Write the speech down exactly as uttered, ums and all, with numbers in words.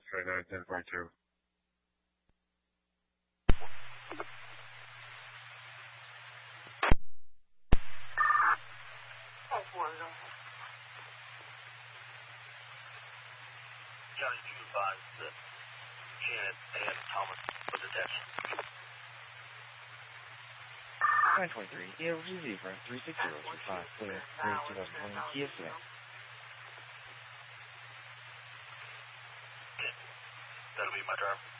X-ray nine ten forty-two. Johnny, you advise that Janet and Thomas was attached. nine twenty-three, E O Z Zebra three six zero two five, clear, clear two thousand twenty, Kia Select. Okay. That'll be my turn.